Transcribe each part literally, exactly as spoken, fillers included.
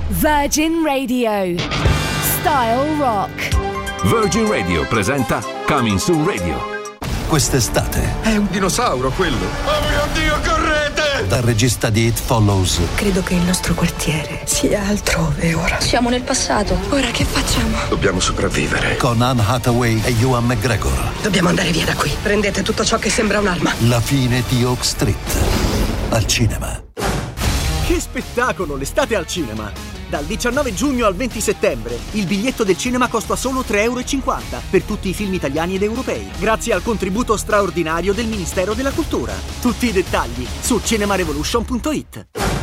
Virgin Radio. Style Rock. Virgin Radio presenta Coming Soon Radio. Quest'estate è un dinosauro quello. Oh mio Dio, correte! Dal regista di It Follows. Credo che il nostro quartiere sia altrove ora. Siamo nel passato. Ora che facciamo? Dobbiamo sopravvivere. Con Anne Hathaway e Ewan McGregor. Dobbiamo andare via da qui. Prendete tutto ciò che sembra un'arma. La fine di Oak Street. Al cinema. Che spettacolo, l'estate al cinema! Dal diciannove giugno al venti settembre il biglietto del cinema costa solo tre e cinquanta euro per tutti i film italiani ed europei, grazie al contributo straordinario del Ministero della Cultura. Tutti i dettagli su cinemarevolution punto it.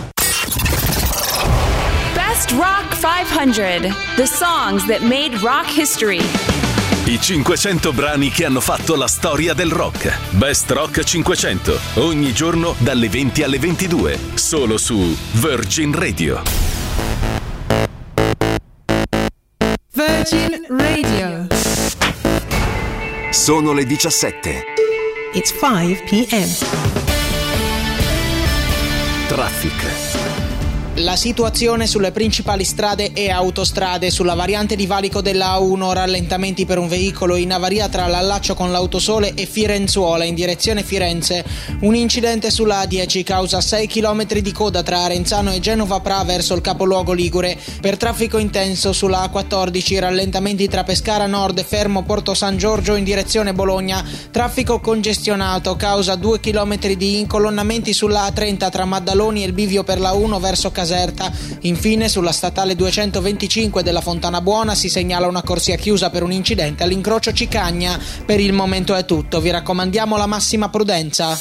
Best Rock cinquecento. The songs that made rock history. I cinquecento brani che hanno fatto la storia del rock. Best Rock cinquecento. Ogni giorno dalle venti alle ventidue. Solo su Virgin Radio. Virgin Radio. Sono le diciassette. It's five p.m. Traffic. La situazione sulle principali strade e autostrade. Sulla variante di valico della A uno, rallentamenti per un veicolo in avaria tra l'allaccio con l'Autosole e Firenzuola in direzione Firenze. Un incidente sulla A dieci causa sei chilometri di coda tra Arenzano e Genova Pra verso il capoluogo ligure. Per traffico intenso sulla A quattordici, rallentamenti tra Pescara Nord e Fermo Porto San Giorgio in direzione Bologna. Traffico congestionato causa due chilometri di incolonnamenti sulla A trenta tra Maddaloni e il bivio per la uno verso Caserta. Infine sulla statale duecentoventicinque della Fontana Buona si segnala una corsia chiusa per un incidente all'incrocio Cicagna. Per il momento è tutto, vi raccomandiamo la massima prudenza.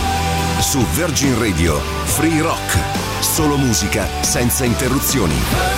Su Virgin Radio, Free Rock. Solo musica senza interruzioni.